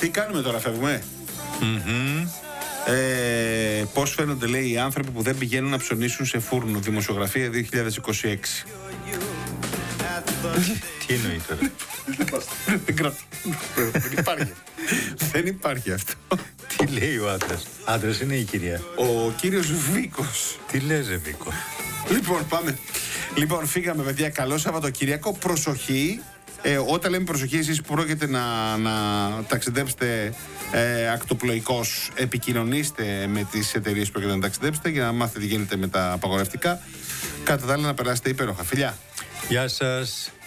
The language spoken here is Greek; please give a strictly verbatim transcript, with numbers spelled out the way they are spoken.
Τι κάνουμε τώρα, φεύγουμε? Mm-hmm. Ε, πώς φαίνονται, λέει, οι άνθρωποι που δεν πηγαίνουν να ψωνίσουν σε φούρνο? Δημοσιογραφία δύο χιλιάδες είκοσι έξι. Τι εννοεί τώρα? Δεν υπάρχει. Δεν υπάρχει αυτό. Τι λέει ο άντρας? Άντρας είναι η κυρία? Ο κύριος Βίκος. Τι λες, ρε Βίκο? Λοιπόν, πάμε. Λοιπόν, φύγαμε, παιδιά. Καλό Σαββατοκύριακο. Προσοχή. Ε, όταν λέμε προσοχή, εσείς που πρόκειται να, να ταξιδέψετε ε, ακτοπλοϊκώς, επικοινωνήστε με τις εταιρείες που πρόκειται να ταξιδέψετε για να μάθετε τι γίνεται με τα απαγορευτικά. Κατά τα άλλα, να περάσετε υπέροχα. Φιλιά. Γεια σας.